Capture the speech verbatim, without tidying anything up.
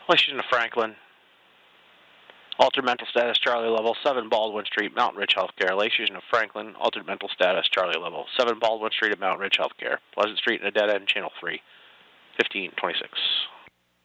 Relation to Franklin. Altered mental status, Charlie level, seven Baldwin Street, Mountain Ridge Healthcare. Relation of Franklin, altered mental status, Charlie level, seven Baldwin Street at Mountain Ridge Healthcare. Pleasant Street and a dead end, channel three, fifteen twenty-six.